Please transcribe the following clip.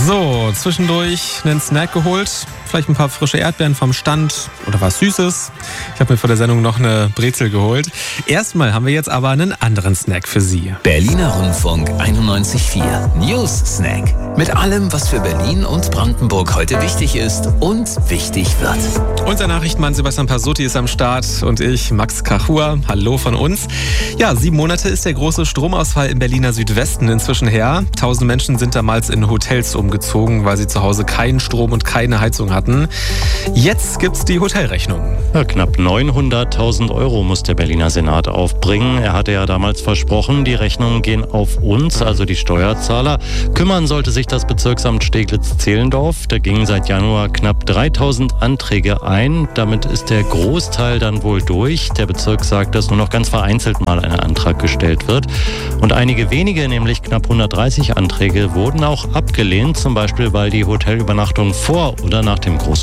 So, zwischendurch einen Snack geholt. Vielleicht ein paar frische Erdbeeren vom Stand oder was Süßes. Ich habe mir vor der Sendung noch eine Brezel geholt. Erstmal haben wir jetzt aber einen anderen Snack für Sie. Berliner Rundfunk 91.4 News Snack. Mit allem, was für Berlin und Brandenburg heute wichtig ist und wichtig wird. Unser Nachrichtenmann Sebastian Pasutti ist am Start und ich, Max Kachur. Hallo von uns. Ja, 7 Monate ist der große Stromausfall im Berliner Südwesten inzwischen her. 1000 Menschen sind damals in Hotels umgezogen, weil sie zu Hause keinen Strom und keine Heizung hatten. Jetzt gibt's die Hotelrechnung. Ja, knapp 900.000 € muss der Berliner Senat aufbringen. Er hatte ja damals versprochen, die Rechnungen gehen auf uns, also die Steuerzahler. Kümmern sollte sich das Bezirksamt Steglitz-Zehlendorf. Da gingen seit Januar knapp 3000 Anträge ein. Damit ist der Großteil dann wohl durch. Der Bezirk sagt, dass nur noch ganz vereinzelt mal ein Antrag gestellt wird. Und einige wenige, nämlich knapp 130 Anträge, wurden auch abgelehnt. Zum Beispiel, weil die Hotelübernachtung vor oder nach dem großen